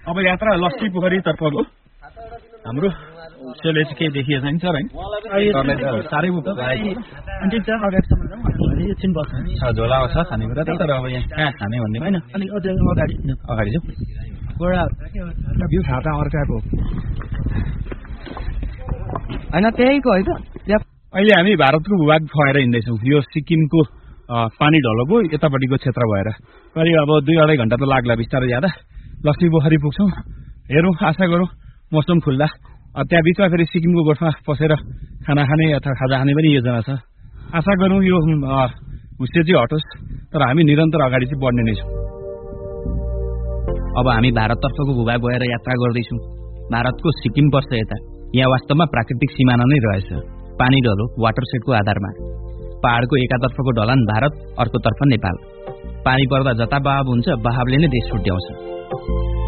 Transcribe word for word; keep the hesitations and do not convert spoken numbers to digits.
अब यात्रा लस्सी पोखरी तर्फको हाम्रो सेले चाहिँ केही देखिएछ सर है साह्रै एकछिन बस्छ झोला आउँछ खानेकुरा तर अब यहाँ कहाँ खाने भन्ने होइन अलिक अगाडि अगाडि जाउँ खाता अर्काको होइन त्यहीको है त अहिले हामी भारतको भूभाग भएर हिँड्दैछौँ यो सिक्किमको पानी ढलोको यतापट्टिको क्षेत्र भएर करिब अब दुई अढाई घण्टा त लाग्ला बिस्तारै ज्यादा लक्ष्मी पोखरी पुग्छौँ हेरौँ आशा गरौँ मौसम खुल्दा त्यहाँ बिचमा फेरि सिक्किमको गोठमा पसेर खाना खाने अथवा खाजा खाने पनि योजना छ आशा गरौँ यो हुस्से चाहिँ हटोस् तर हामी निरन्तर अगाडि चाहिँ बढ्ने नै छौँ अब हामी भारततर्फको भूभाग भएर यात्रा गर्दैछौँ भारतको सिक्किम पर्छ यता यहाँ वास्तवमा प्राकृतिक सिमाना नै रहेछ पानी ढलो वाटरसेडको आधारमा पहाडको एकातर्फको ढलान भारत अर्कोतर्फ नेपाल पानी पर्दा जता बहाव हुन्छ बहावले नै देश छुट्याउँछ